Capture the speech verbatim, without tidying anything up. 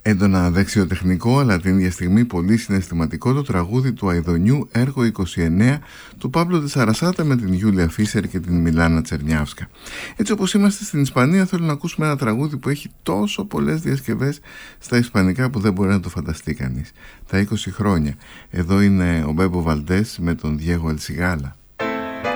Έντονα δεξιοτεχνικό, αλλά την ίδια στιγμή πολύ συναισθηματικό, το τραγούδι του Αηδονιού έργο είκοσι εννέα του Παύλο Τεσσαρασάτα με την Γιούλια Φίσερ και την Μιλάνα Τσερνιάυσκα. Έτσι όπως είμαστε στην Ισπανία, θέλω να ακούσουμε ένα τραγούδι που έχει τόσο πολλές διασκευές στα ισπανικά που δεν μπορεί να το φανταστεί κανείς. Τα είκοσι χρόνια. Εδώ είναι ο Μπέμπο Βαλντές με τον Διέγο Ελσιγάλα.